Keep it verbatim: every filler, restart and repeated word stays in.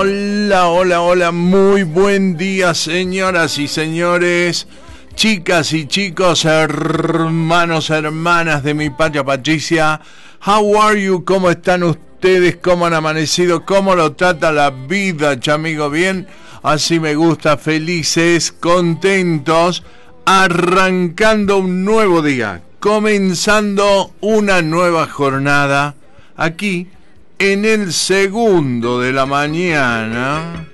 Hola, hola, hola, muy buen día, señoras y señores, chicas y chicos, hermanos, hermanas de mi patria patricia. How are you? ¿Cómo están ustedes? ¿Cómo han amanecido? ¿Cómo lo trata la vida, chamigo? Bien, así me gusta, felices, contentos, arrancando un nuevo día, comenzando una nueva jornada aquí en el segundo de la mañana.